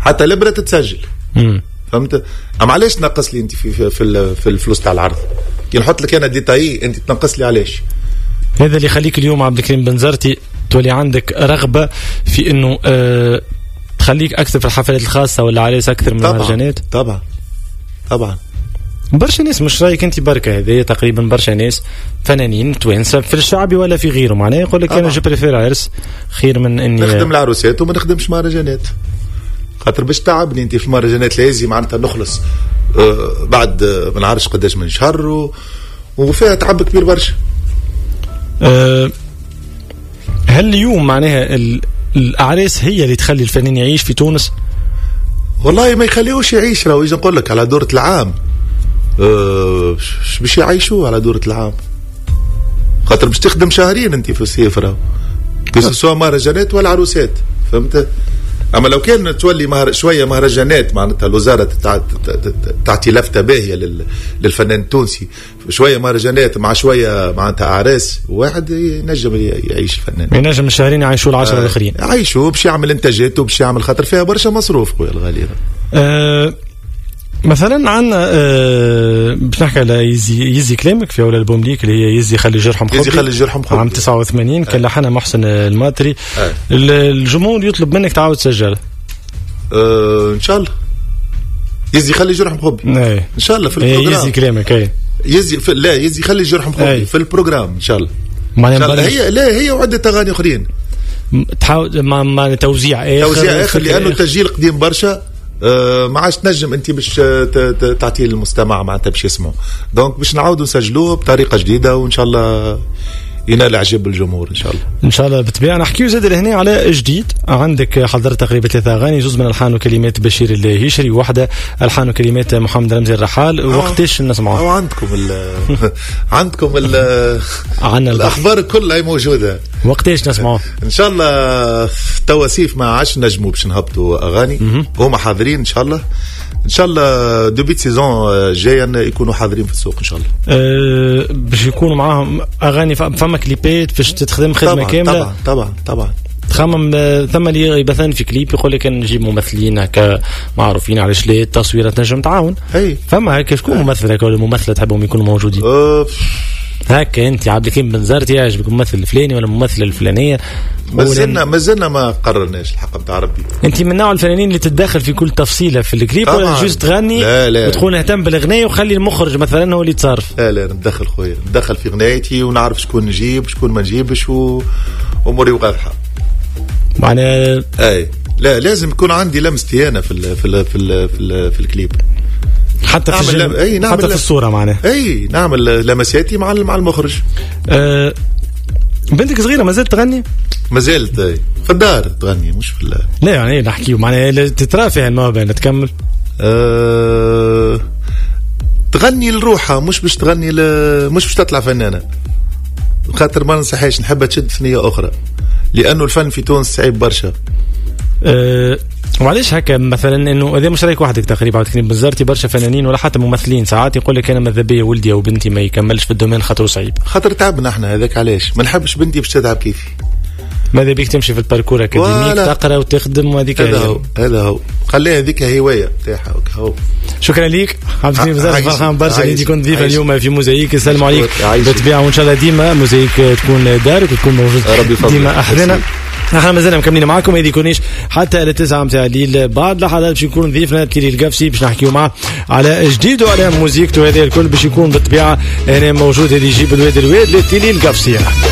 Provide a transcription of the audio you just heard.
حتى الابره تتسجل. فهمت؟ اما علاش تنقص لي انت في الفلوس تاع العرض؟ كي نحط لك انا ديتاي انت تنقص لي علاش؟ هذا اللي يخليك اليوم عبد الكريم بنزرتي تولي عندك رغبه في انه تخليك اكثر في الحفلات الخاصه ولا عريس اكثر من المهرجانات؟ طبعا برشا ناس، مش رايك انت بركه هذه تقريبا برشا ناس فنانين توانسه في الشعبي ولا في غيره، معناه يقول لك انا جو بريفير عرس خير من اني نخدم العروسات وما نخدمش مهرجانات، خاطر باش تعبني انت في المهرجانات لازم معناتها نخلص بعد ما نعرفش قداش من شهر وفيها تعب كبير برشا. هل اليوم معناها الاعراس هي اللي تخلي الفنان يعيش في تونس؟ والله ما يخليوش يعيش، راهو يجي نقول لك على دورة العام باش يعيشوه على دورة العام، خاطر باش تخدم شهرين انت في الصيف راهو سواء مهرجانات ولا عروسات. فهمت؟ اما لو كان تولي شويه مهرجانات معناتها الوزاره تعطي لفته باهيه للفنان التونسي، شويه مهرجانات مع شويه معناتها اعراس، واحد ينجم يعيش الفنان، ينجم الشهرين يعيشوا العشرة الاخرين يعيشوا باش يعمل انتاجاته باش يعمل، خاطر فيها برشا مصروف خويا الغالي. مثلا عندنا باش نحكي على يزي كلامك في اول البوم ليك اللي هي يزي خلي جرحهم خبي، يزي خلي جرحهم خبي عام 89 كان لحنها محسن الماتري. الجمهور يطلب منك تعاود تسجل ان شاء الله يزي خلي جرحهم خبي ان شاء الله في البروجرام. يزي كلامك لا يزي خلي جرحهم خبي في البروجرام ان شاء الله. هي وعدة اغاني اخرين تحاول مع توزيع اخر لانه التسجيل قديم برشا، ما عادش تنجم انت باش تعطيه للمستمع معناتها باش يسمعوا، دونك باش نعاودوا نسجلوه بطريقه جديده وان شاء الله ينال اعجاب الجمهور ان شاء الله. ان شاء الله بالطبيعه. نحكيو زاد لهنا على جديد، عندك حضرت تقريبا 3 اغاني، جزء من الحان وكلمات بشير الهيشري وواحده الحان وكلمات محمد رمزي الرحال. وقتاش نسمعوها؟ عندكم الاخبار كلها موجوده. وقتاش نسمعوها؟ ان شاء الله تواسيف ما عادش نجموا باش نهبطوا اغاني، هما حاضرين ان شاء الله. ان شاء الله دوبيت سيزون جايه يكونوا حاضرين في السوق ان شاء الله. باش يكونوا معاهم اغاني، فما كليبات باش تخدم خدمه كامله. طبعا تخمم ثم اللي مثلا في كليب يقول لك نجيب ممثلين هكا معروفين، علاش لا التصويره تنجم تعاون. فما هكا شكون ممثل هكا ولا ممثله تحبهم يكونوا موجودين؟ هكا انت عبد الكريم بنزرتي يعجبك الممثل الفلاني ولا الممثله الفلانيه؟ مازلنا ما قررناش الحق نتاع ربي. انت من نوع الفنانين اللي تتدخل في كل تفصيله في الكليب ولا جوست تغني وتكون اهتم بالاغنيه وخلي المخرج مثلا هو اللي يتصرف؟ لا ندخل خويا، ندخل في غنايتي ونعرف شكون نجيب شكون ما نجيبش واموري واضحه معناها. لا لازم يكون عندي لمستي انا في الكليب، حتى في حتى في الصوره معناها. نعمل لمساتي مع المخرج. بنتك صغيره ما زالت تغني؟ ما زالت في الدار تغني مش في لا يعني نحكيو معناها تترافع الموهبه تكمل. تغني لروحها مش باش تغني مش باش تطلع فنانه، خاطر ما ننصحهاش نحبها تشد ثنيه اخرى، لانه الفن في تونس صعيب برشا. وعلاش هكا مثلا انه هذا مش رايك وحدك تقريبا عبد الكريم بنزرتي؟ برشا فنانين ولا حتى ممثلين ساعات يقول لك انا ماذا بيا ولدي او بنتي ما يكملش في الدومين خاطر صعيب، خاطر تعبنا احنا هذاك. علاش ما نحبش بنتي باش تتعب كيفي؟ ماذا بيك تمشي في الباركور اكاديميك تقرا وتخدم وهذيك هذا هو خليها هذيك هوايه تاعها. شكرا ليك عبد الكريم بنزرتي، فرحان برشا اللي كنت ضيف اليوم في موزايك. السلام عليك بالطبيعه، وان شاء الله ديما موزايك تكون دارك وتكون موجود ديما احدنا. احنا مازلنا مكملين معاكم، ما يكونيش حتى ل 9 متاع الليل. بعد لحظات باش يكون ضيفنا تيري القفسي باش نحكيو معاه على جديد وعلى موزيكته هذه الكل باش يكون بالطبيعه هنا موجود. هذه يجيب الواد لتيري القفسي.